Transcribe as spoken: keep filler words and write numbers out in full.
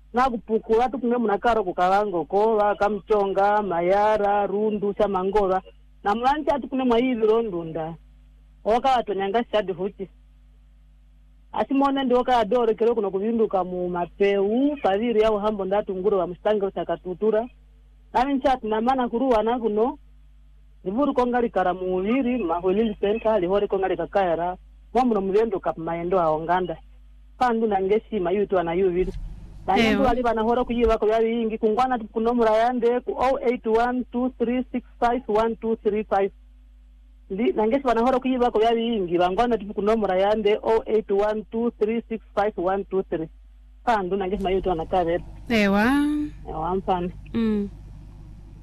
na kupukula tukunge munakaro kukalango kola kamchonga mayara rundu chamangola na mlancha tukune mwaiviro ndunda oka watonyanga shadi fuchi asimone ndi oka adore kero kuno kuvinduka mu mapeu paviri yao hambo ndatu nguro wa mstange usakatutura nami nchati na mana kuruwa na kuno nivuru kongali karamu uviri mahulili senta lihori kongali kakayara mwamuno mliendo kapa maendo aonganda pandu na ngeshima yutu wana yuviri na nyandu wali wanahora kujiva kwa yawi ingi kungwana tukunomura yande ku zero eight one two three six five one two three five ndi nangeshi wanahora kujiva kwa yawi ingi wangwana tukunomura yande zero eight one two three six five one two three pandu nangeshi mayutu wana kare ewa ewa mpani mm